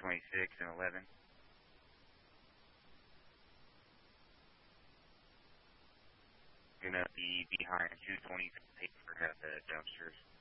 226 and 11. Gonna be behind 220 for the dumpsters.